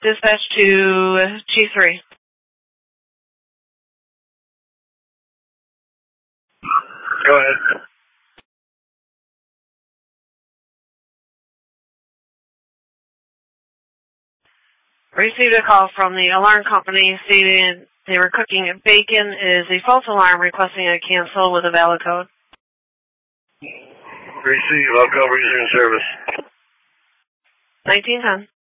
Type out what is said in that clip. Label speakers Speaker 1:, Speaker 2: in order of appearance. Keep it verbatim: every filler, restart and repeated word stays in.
Speaker 1: Dispatch to G three.
Speaker 2: Go ahead.
Speaker 1: Received a call from the alarm company stating they were cooking bacon. Is a false alarm requesting a cancel with a valid code.
Speaker 2: Receive. I'll call resume service.
Speaker 1: nineteen ten.